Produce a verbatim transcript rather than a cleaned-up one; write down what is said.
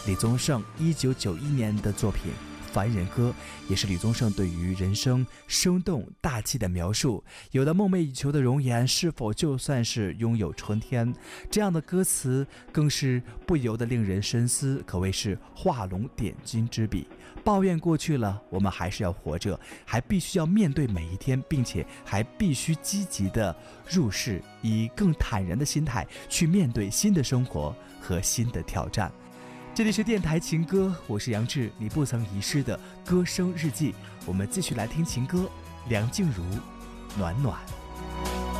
李宗盛一九九一年的作品《凡人歌》，也是李宗盛对于人生生动大气的描述。有了梦寐以求的容颜，是否就算是拥有春天？这样的歌词更是不由得令人深思，可谓是画龙点睛之笔。抱怨过去了，我们还是要活着，还必须要面对每一天，并且还必须积极的入世，以更坦然的心态去面对新的生活和新的挑战。这里是电台情歌，我是杨志，你不曾遗失的歌声日记。我们继续来听情歌，梁静茹，暖暖。